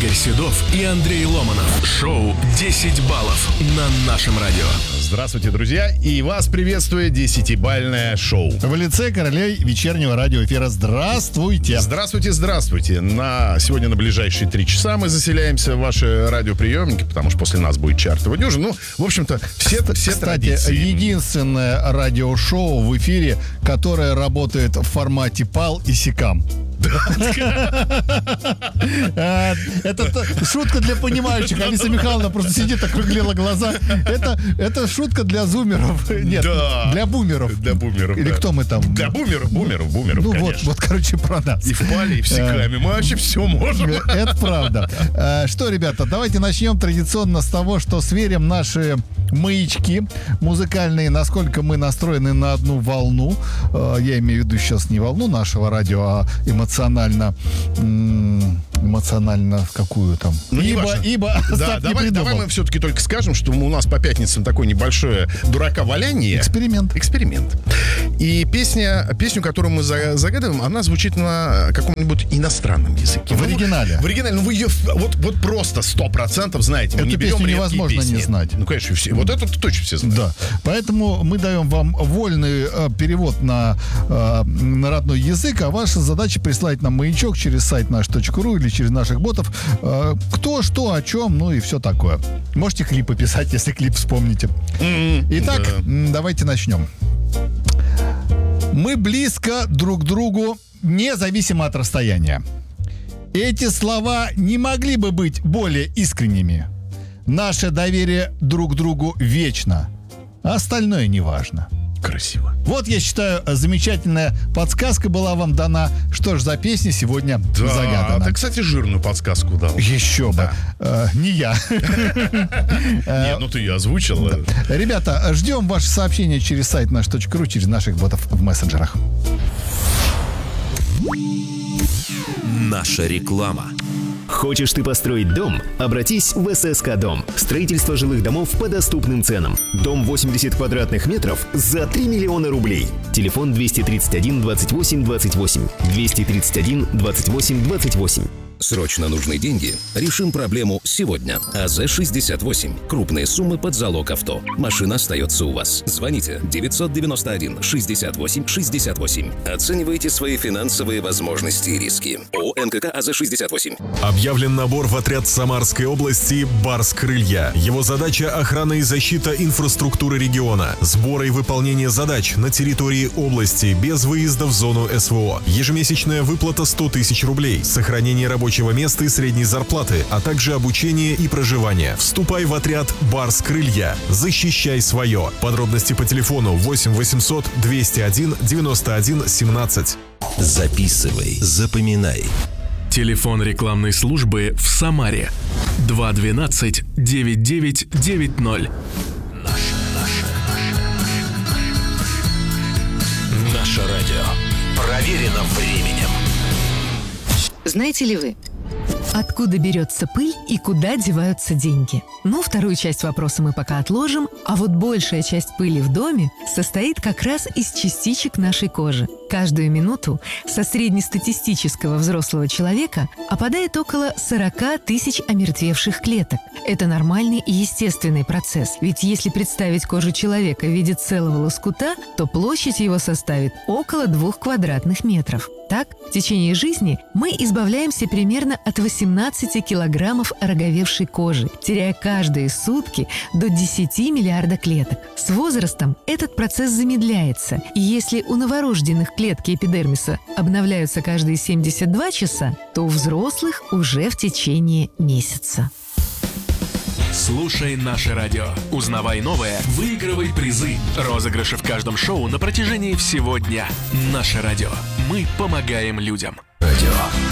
Игорь Седов и Андрей Ломанов. Шоу «10 баллов» на нашем радио. Здравствуйте, друзья, и вас приветствует 10-бальное шоу. В лице королей вечернего радиоэфира. Здравствуйте. Здравствуйте. Сегодня на ближайшие 3 часа мы заселяемся в ваши радиоприемники, потому что после нас будет чартовый дюжин. Ну, в общем-то, все Кстати, традиции. единственное радиошоу в эфире, которое работает в формате ПАЛ и СИКАМ. Это шутка для понимающих. Алиса Михайловна просто сидит, округлила глаза. Это шутка для зумеров. Нет, для бумеров. Для бумеров. Или кто мы там? Для бумеров, Ну конечно. вот, короче, про нас. И в пале, и в СИКАМе. Мы вообще все можем. Это правда. Что, ребята, давайте начнем традиционно с того, что сверим наши маячки музыкальные, насколько мы настроены на одну волну. Я имею в виду сейчас не волну нашего радио, а эмоционально в какую там? Ибо давай мы все-таки только скажем, что у нас по пятницам такое небольшое дурака-валяние. Эксперимент. И песню, которую мы загадываем, она звучит на каком-нибудь иностранном языке. В оригинале. В оригинале. Ну, вы ее вот просто 100% знаете. Мы Эту не берем песню редкие невозможно песни. не знать. Ну, конечно, все. Вот это точно все знают. Да. Поэтому мы даем вам вольный перевод на родной язык, а ваша задача прислать нам маячок через сайт наш.ру или через наших ботов. Кто, что, о чем, ну и все такое. Можете клипы писать, если клип вспомните. Итак, давайте начнем. Мы близко друг к другу, независимо от расстояния. Эти слова не могли бы быть более искренними. Наше доверие друг к другу вечно, а остальное не важно. Красиво. Вот, я считаю, замечательная подсказка была вам дана. Что ж за песня сегодня загадана. Ты, кстати, жирную подсказку дал. Еще бы. Не я. Нет, ну ты ее озвучил. Ребята, ждем ваши сообщения через сайт наш.ру, через наших ботов в мессенджерах. Наша реклама. Хочешь ты построить дом? Обратись в ССК Дом. Строительство жилых домов по доступным ценам. Дом 80 квадратных метров за 3 миллиона рублей. Телефон 231 28 28. 231 28 28. Срочно нужны деньги? Решим проблему сегодня. АЗ-68. Крупные суммы под залог авто. Машина остается у вас. Звоните 991 68 68. Оценивайте свои финансовые возможности и риски. ООО НКК АЗ-68. Объявлен набор в отряд Самарской области «Барс-Крылья». Его задача – охрана и защита инфраструктуры региона, сбора и выполнение задач на территории области без выезда в зону СВО. Ежемесячная выплата 100 тысяч рублей, сохранение рабочего места и средней зарплаты, а также обучение и проживание. Вступай в отряд «Барс-Крылья». Защищай свое. Подробности по телефону 8 800 201 91 17. Записывай, запоминай. Телефон рекламной службы в Самаре 212 9990. Наше радио. Проверено временем. Знаете ли вы, откуда берется пыль и куда деваются деньги? Ну, вторую часть вопроса мы пока отложим, а вот большая часть пыли в доме состоит как раз из частичек нашей кожи. Каждую минуту со среднестатистического взрослого человека опадает около 40 тысяч омертвевших клеток. Это нормальный и естественный процесс, ведь если представить кожу человека в виде целого лоскута, то площадь его составит около 2 квадратных метров. Так, в течение жизни мы избавляемся примерно от 18 килограммов ороговевшей кожи, теряя каждые сутки до 10 миллиарда клеток. С возрастом этот процесс замедляется, и если у новорожденных клетки эпидермиса обновляются каждые 72 часа, то у взрослых уже в течение месяца. Слушай наше радио. Узнавай новое, выигрывай призы. Розыгрыши в каждом шоу на протяжении всего дня. Наше радио. Мы помогаем людям. Радио.